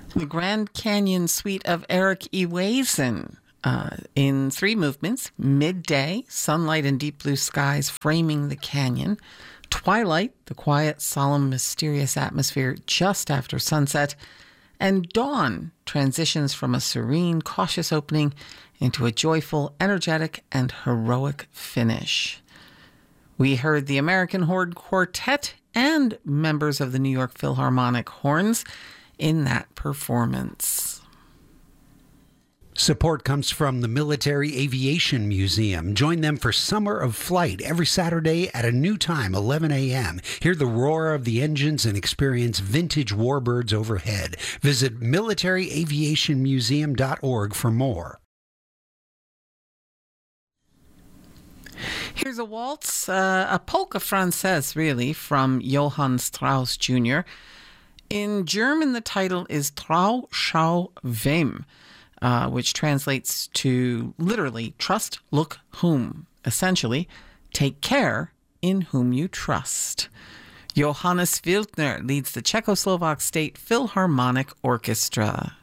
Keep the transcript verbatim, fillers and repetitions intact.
The Grand Canyon Suite of Eric Ewason. Uh, in three movements: Midday, sunlight and deep blue skies framing the canyon; Twilight, the quiet, solemn, mysterious atmosphere just after sunset; and Dawn, transitions from a serene, cautious opening into a joyful, energetic, and heroic finish. We heard the American Horde Quartet and members of the New York Philharmonic Horns in that performance. Support comes from the Military Aviation Museum. Join them for Summer of Flight every Saturday at a new time, eleven a.m. Hear the roar of the engines and experience vintage warbirds overhead. Visit military aviation museum dot org for more. Here's a waltz, uh, a polka française, really, from Johann Strauss Junior In German, the title is Trau, schau, wem, uh, which translates to literally trust, look, whom. Essentially, take care in whom you trust. Johannes Wildner leads the Czechoslovak State Philharmonic Orchestra.